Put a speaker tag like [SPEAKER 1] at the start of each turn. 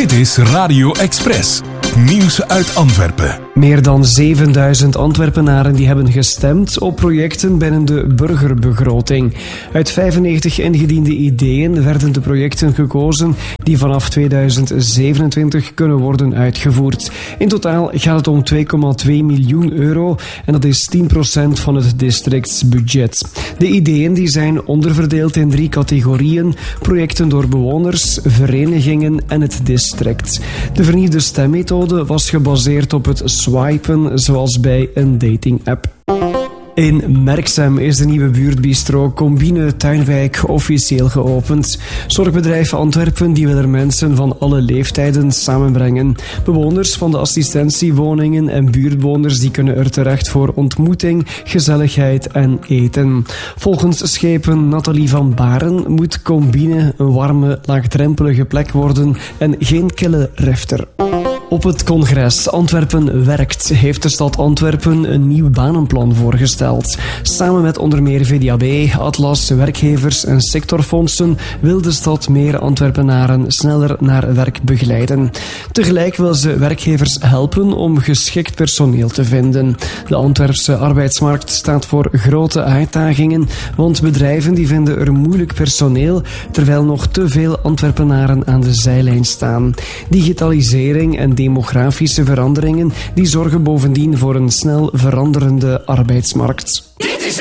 [SPEAKER 1] Dit is Radio Express. Nieuws uit Antwerpen.
[SPEAKER 2] Meer dan 7000 Antwerpenaren die hebben gestemd op projecten binnen de burgerbegroting. Uit 95 ingediende ideeën werden de projecten gekozen die vanaf 2027 kunnen worden uitgevoerd. In totaal gaat het om 2,2 miljoen euro en dat is 10% van het districtsbudget. De ideeën die zijn onderverdeeld in 3 categorieën: projecten door bewoners, verenigingen en het district. De vernieuwde stemmethode was gebaseerd op het swipen, zoals bij een dating-app. In Merksem is de nieuwe buurtbistro Combine Tuinwijk officieel geopend. Zorgbedrijf Antwerpen die wil er mensen van alle leeftijden samenbrengen. Bewoners van de assistentiewoningen en buurtbewoners die kunnen er terecht voor ontmoeting, gezelligheid en eten. Volgens schepen Nathalie van Baren moet Combine een warme, laagdrempelige plek worden en geen kille refter. Op het congres Antwerpen werkt heeft de stad Antwerpen een nieuw banenplan voorgesteld. Samen met onder meer VDAB, Atlas, werkgevers en sectorfondsen wil de stad meer Antwerpenaren sneller naar werk begeleiden. Tegelijk wil ze werkgevers helpen om geschikt personeel te vinden. De Antwerpse arbeidsmarkt staat voor grote uitdagingen, want bedrijven die vinden er moeilijk personeel, terwijl nog te veel Antwerpenaren aan de zijlijn staan. Digitalisering en demografische veranderingen die zorgen bovendien voor een snel veranderende arbeidsmarkt.
[SPEAKER 3] Dit is